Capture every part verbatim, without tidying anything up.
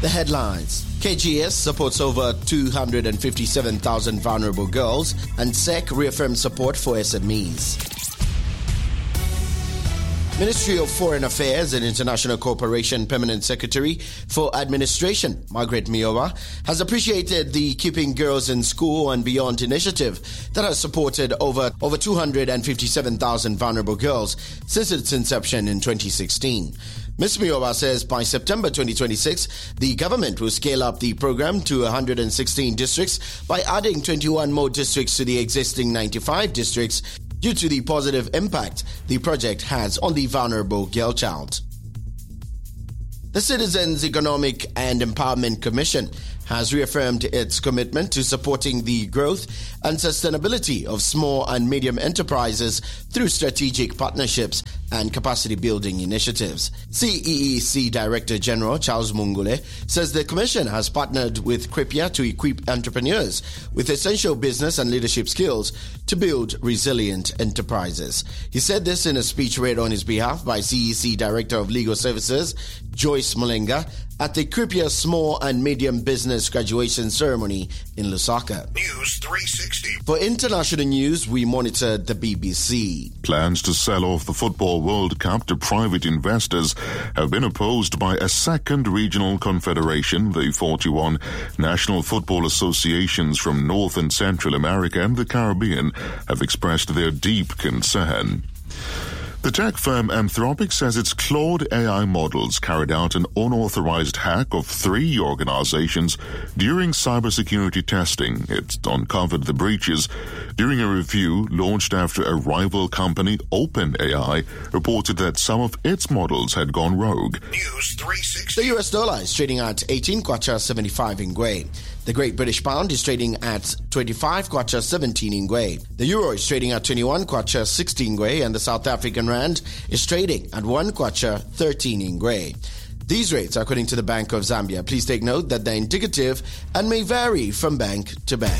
The headlines. K G S supports over two hundred fifty-seven thousand vulnerable girls, and S E C reaffirms support for S M Es. Ministry of Foreign Affairs and International Cooperation Permanent Secretary for Administration, Margaret Miowa, has appreciated the Keeping Girls in School and Beyond initiative that has supported over, over two hundred fifty-seven thousand vulnerable girls since its inception in twenty sixteen. Miz Miowa says by September twenty twenty-six, the government will scale up the program to one hundred sixteen districts by adding twenty-one more districts to the existing ninety-five districts due to the positive impact the project has on the vulnerable girl child. The Citizens Economic and Empowerment Commission has reaffirmed its commitment to supporting the growth and sustainability of small and medium enterprises through strategic partnerships and capacity building initiatives. C E E C Director General Charles Mungule says the Commission has partnered with CRIPIA to equip entrepreneurs with essential business and leadership skills to build resilient enterprises. He said this in a speech read on his behalf by C E E C Director of Legal Services Joyce Mulenga at the CRIPIA Small and Medium Business Graduation Ceremony in Lusaka. News three sixty. For international news, we monitor the B B C. Plans to sell off the Football World Cup to private investors have been opposed by a second regional confederation. The forty-one national football associations from North and Central America and the Caribbean have expressed their deep concern. The tech firm Anthropic says its Claude A I models carried out an unauthorized hack of three organizations during cybersecurity testing. It uncovered the breaches during a review launched after a rival company, OpenAI, reported that some of its models had gone rogue. News three sixty. The U S dollar is trading at eighteen kwacha seventy-five Ngwe. The Great British Pound is trading at twenty-five kwacha seventeen Ngwe. The Euro is trading at twenty-one kwacha sixteen Ngwe, and the South African Rand is trading at one kwacha thirteen Ngwe. These rates are according to the Bank of Zambia. Please take note that they're indicative and may vary from bank to bank.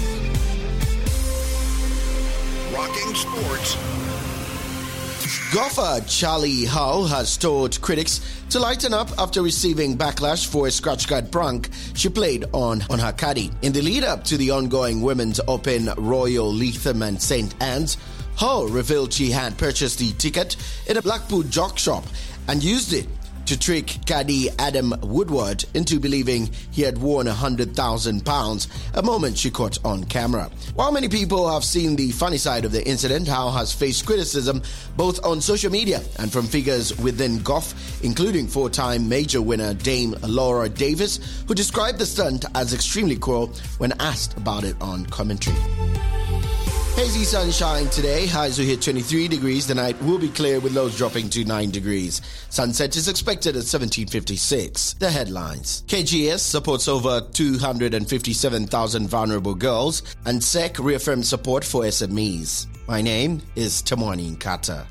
Rocking sports. Golfer Charlie Hull has told critics to lighten up after receiving backlash for a scratch card prank she played on, on her caddy. In the lead-up to the ongoing Women's Open Royal Lytham and Saint Anne's, Hull revealed she had purchased the ticket in a Blackpool jock shop and used it to trick caddy Adam Woodward into believing he had won one hundred thousand pounds, a moment she caught on camera. While many people have seen the funny side of the incident, Hull has faced criticism both on social media and from figures within golf, including four-time major winner Dame Laura Davis, who described the stunt as extremely cruel when asked about it on commentary. Hazy sunshine today. Highs will hit twenty-three degrees. The night will be clear with lows dropping to nine degrees. Sunset is expected at seventeen fifty-six. The headlines. K G S supports over two hundred fifty-seven thousand vulnerable girls, and S E C reaffirms support for S M Es. My name is Tamwani Nkata.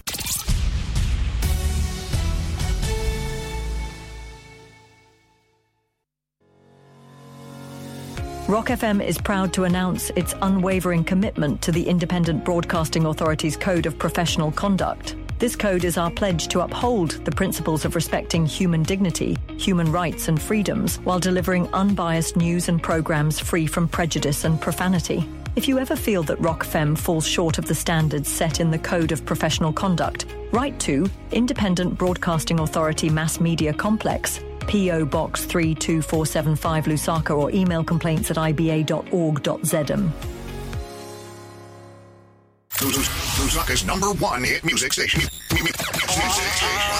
Rock F M is proud to announce its unwavering commitment to the Independent Broadcasting Authority's Code of Professional Conduct. This code is our pledge to uphold the principles of respecting human dignity, human rights and freedoms, while delivering unbiased news and programs free from prejudice and profanity. If you ever feel that Rock F M falls short of the standards set in the Code of Professional Conduct, write to Independent Broadcasting Authority Mass Media Complex, P O Box three two four seven five Lusaka, or email complaints at i b a dot org dot z m. Lusaka's number one hit music station.